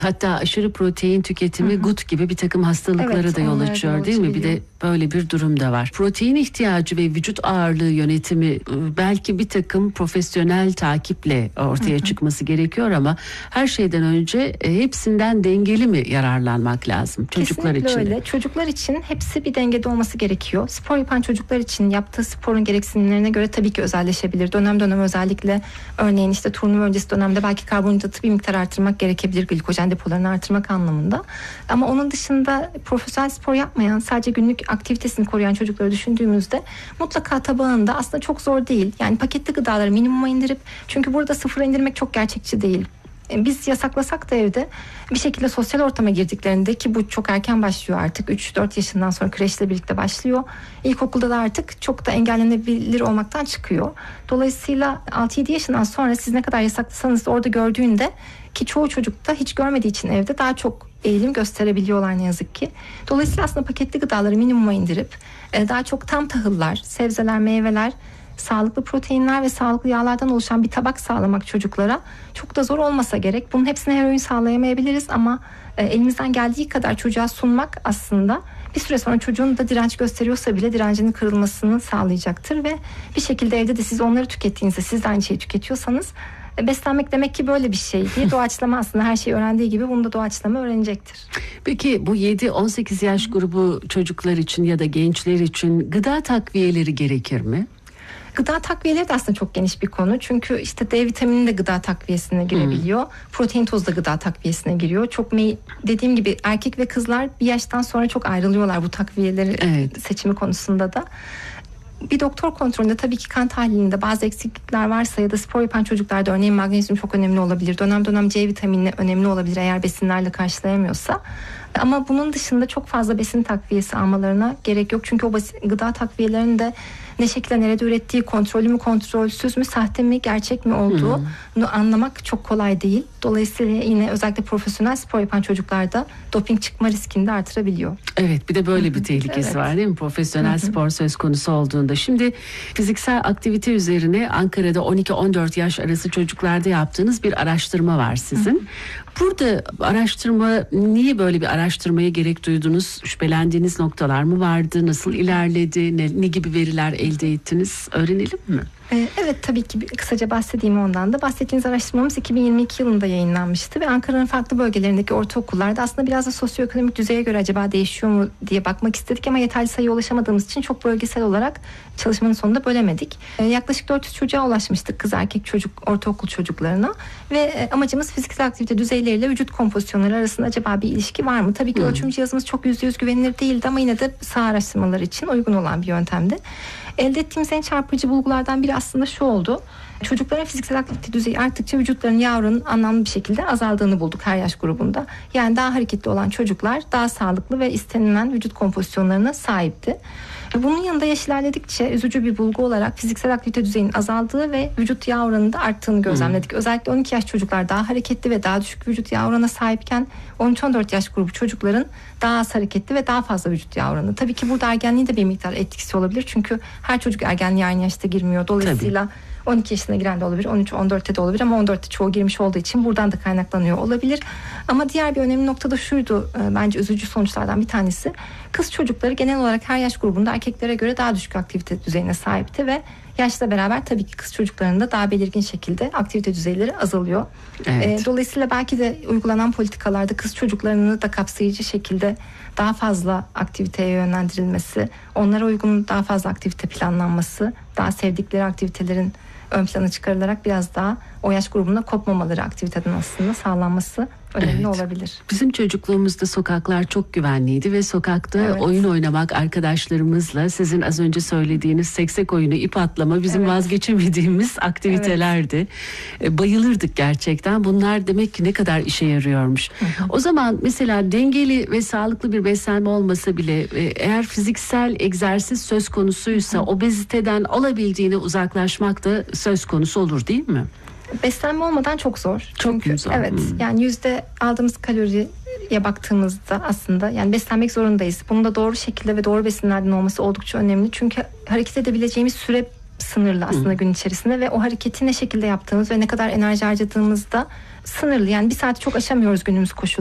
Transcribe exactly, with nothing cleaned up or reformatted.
Hatta aşırı protein tüketimi G U T gibi bir takım hastalıklara Evet, da yol onlara da açıyor yol değil mi? Bir açabiliyor. de böyle bir durum da var. Protein ihtiyacı ve vücut ağırlığı yönetimi belki bir takım profesyonel takiple ortaya Hı hı. çıkması gerekiyor ama her şeyden önce hepsinden dengeli mi yararlanmak lazım çocuklar için? Kesinlikle öyle. Çocuklar için hepsi bir dengede olması gerekiyor. Spor yapan çocuklar için yaptığı sporun gereksinimlerine göre tabii ki özelleşebilir. Dönem dönem özellikle örneğin işte turnuva öncesi dönemde belki karbonhidratı bir miktar artırmak gerekebilir, glikojen depolarını artırmak anlamında. Ama onun dışında profesyonel spor yapmayan, sadece günlük aktivitesini koruyan çocukları düşündüğümüzde mutlaka tabağında aslında çok zor değil. Yani paketli gıdaları minimuma indirip, çünkü burada sıfıra indirmek çok gerçekçi değil. Biz yasaklasak da evde bir şekilde sosyal ortama girdiklerinde, ki bu çok erken başlıyor artık, üç dört yaşından sonra kreşle birlikte başlıyor. İlkokulda da artık çok da engellenebilir olmaktan çıkıyor. Dolayısıyla altı yedi yaşından sonra siz ne kadar yasaklasanız da orada gördüğünde, ki çoğu çocuk da hiç görmediği için evde daha çok eğilim gösterebiliyorlar ne yazık ki. Dolayısıyla aslında paketli gıdaları minimuma indirip daha çok tam tahıllar, sebzeler, meyveler, sağlıklı proteinler ve sağlıklı yağlardan oluşan bir tabak sağlamak çocuklara çok da zor olmasa gerek. Bunun hepsine her öğün sağlayamayabiliriz ama e, elimizden geldiği kadar çocuğa sunmak aslında bir süre sonra çocuğun da direnç gösteriyorsa bile direncinin kırılmasını sağlayacaktır ve bir şekilde evde de siz onları tükettiğinizde, siz de aynı şeyi tüketiyorsanız, e, beslenmek demek ki böyle bir şey diye doğaçlama aslında her şeyi öğrendiği gibi bunu da doğaçlama öğrenecektir. Peki bu yedi on sekiz yaş grubu çocuklar için ya da gençler için gıda takviyeleri gerekir mi? Gıda takviyeleri de aslında çok geniş bir konu. Çünkü işte D vitamini de gıda takviyesine girebiliyor. Hmm. Protein tozu da gıda takviyesine giriyor. Çok me- dediğim gibi erkek ve kızlar bir yaştan sonra çok ayrılıyorlar bu takviyeleri evet. seçimi konusunda da. Bir doktor kontrolünde tabii ki kan tahlilinde bazı eksiklikler varsa ya da spor yapan çocuklarda örneğin magnezyum çok önemli olabilir. Dönem dönem C vitamini önemli olabilir eğer besinlerle karşılayamıyorsa. Ama bunun dışında çok fazla besin takviyesi almalarına gerek yok. Çünkü o basit, gıda takviyelerinde ne şekilde nerede ürettiği, kontrollü mü kontrolsüz mü, sahte mi gerçek mi olduğunu hmm. anlamak çok kolay değil. Dolayısıyla yine özellikle profesyonel spor yapan çocuklarda doping çıkma riskini de artırabiliyor. Evet, bir de böyle bir tehlikesi evet. var değil mi? Profesyonel Hı-hı. spor söz konusu olduğunda. Şimdi fiziksel aktivite üzerine Ankara'da on iki on dört yaş arası çocuklarda yaptığınız bir araştırma var sizin. Hı-hı. Burada araştırma, niye böyle bir araştırmaya gerek duydunuz? Şüphelendiğiniz noktalar mı vardı? Nasıl ilerledi? Ne, ne gibi veriler elde ettiniz? Öğrenelim mi? Evet, tabii ki kısaca bahsedeyim ondan da. Bahsettiğiniz araştırmamız iki bin yirmi iki yılında yayınlanmıştı ve Ankara'nın farklı bölgelerindeki ortaokullarda aslında biraz da sosyoekonomik düzeye göre acaba değişiyor mu diye bakmak istedik ama yeterli sayıya ulaşamadığımız için çok bölgesel olarak çalışmanın sonunda bölemedik. Yaklaşık dört yüz çocuğa ulaşmıştık, kız erkek çocuk, ortaokul çocuklarına ve amacımız fiziksel aktivite düzeyleriyle vücut kompozisyonları arasında acaba bir ilişki var mı? Tabii ki hmm. ölçüm cihazımız çok yüzde yüz güvenilir değildi ama yine de saha araştırmaları için uygun olan bir yöntemdi. Elde ettiğimiz en çarpıcı bulgulardan biri aslında şu oldu. Çocukların fiziksel aktivite düzeyi arttıkça vücutlarının yağ oranının anlamlı bir şekilde azaldığını bulduk her yaş grubunda. Yani daha hareketli olan çocuklar daha sağlıklı ve istenilen vücut kompozisyonlarına sahipti. Bunun yanında yaş ilerledikçe üzücü bir bulgu olarak fiziksel aktivite düzeyinin azaldığı ve vücut yağ oranının da arttığını gözlemledik. Hmm. Özellikle on iki yaş çocuklar daha hareketli ve daha düşük vücut yağ oranına sahipken on üç on dört yaş grubu çocukların daha az hareketli ve daha fazla vücut yağ oranı. Tabii ki burada ergenliğin de bir miktar etkisi olabilir. Çünkü her çocuk ergenliğe aynı yaşta girmiyor. Dolayısıyla Tabii. on iki yaşına giren de olabilir, on üç on dörtte de olabilir ama on dörtte çoğu girmiş olduğu için buradan da kaynaklanıyor olabilir. Ama diğer bir önemli nokta da şuydu, bence üzücü sonuçlardan bir tanesi. Kız çocukları genel olarak her yaş grubunda erkeklere göre daha düşük aktivite düzeyine sahipti ve yaşla beraber tabii ki kız çocuklarında daha belirgin şekilde aktivite düzeyleri azalıyor. Evet. Dolayısıyla belki de uygulanan politikalarda kız çocuklarını da kapsayıcı şekilde daha fazla aktiviteye yönlendirilmesi, onlara uygun daha fazla aktivite planlanması, daha sevdikleri aktivitelerin ön plana çıkarılarak biraz daha o yaş grubunda kopmamaları aktiviteden aslında sağlanması önemli evet. olabilir. Bizim çocukluğumuzda sokaklar çok güvenliydi ve sokakta evet. oyun oynamak arkadaşlarımızla, sizin az önce söylediğiniz seksek oyunu, ip atlama bizim evet. vazgeçemediğimiz aktivitelerdi. Evet. Bayılırdık gerçekten. Bunlar demek ki ne kadar işe yarıyormuş. Hı hı. O zaman mesela dengeli ve sağlıklı bir beslenme olmasa bile eğer fiziksel egzersiz söz konusuysa hı hı. obeziteden olabildiğine uzaklaşmak da söz konusu olur değil mi? Beslenme olmadan çok zor. Çok Çünkü zor. Evet. Hmm. Yani yüzde aldığımız kaloriye baktığımızda aslında yani beslenmek zorundayız. Bunun da doğru şekilde ve doğru besinlerden olması oldukça önemli. Çünkü hareket edebileceğimiz süre sınırlı aslında Hı. gün içerisinde ve o hareketi ne şekilde yaptığımız ve ne kadar enerji harcadığımızda sınırlı. Yani bir saati çok aşamıyoruz günümüz koşullarında.